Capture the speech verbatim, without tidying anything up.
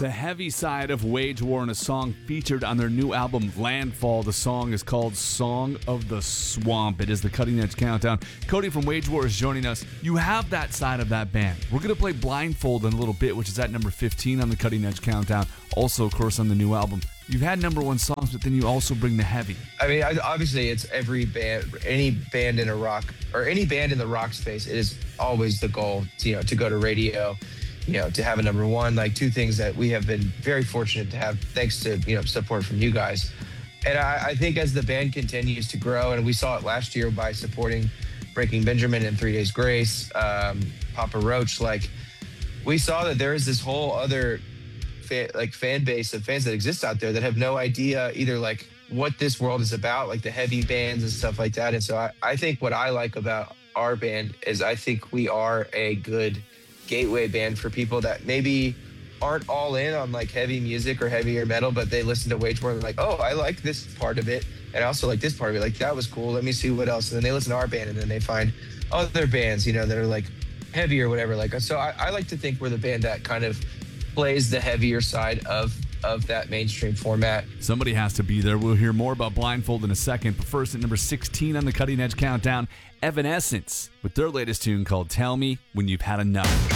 the heavy side of Wage War and a song featured on their new album Landfall. The song is called Song of the Swamp. It is the Cutting Edge Countdown. Cody from Wage War is joining us. You have that side of that band. We're going to play Blindfold in a little bit, which is at number fifteen on the Cutting Edge Countdown. Also, of course, on the new album. You've had number one songs, but then you also bring the heavy. I mean, obviously, it's every band, any band in a rock, or any band in the rock space, it is always the goal, to, you know, to go to radio, you know, to have a number one. Like two things that we have been very fortunate to have, thanks to, you know, support from you guys. And I, I think as the band continues to grow, and we saw it last year by supporting Breaking Benjamin and Three Days Grace, um, Papa Roach, like we saw that there is this whole other Fan, like fan base of fans that exist out there that have no idea either like what this world is about, like the heavy bands and stuff like that. And so I, I think what I like about our band is I think we are a good gateway band for people that maybe aren't all in on like heavy music or heavier metal, but they listen to Wage War and they're like, oh, I like this part of it, and I also like this part of it. Like that was cool. Let me see what else. And then they listen to our band, and then they find other bands, you know, that are like heavy or whatever. Like so, I, I like to think we're the band that kind of plays the heavier side of of that mainstream format. Somebody has to be there. We'll hear more about Blindfold in a second, but first at number sixteen on the Cutting Edge Countdown, Evanescence with their latest tune called Tell Me When You've Had Enough.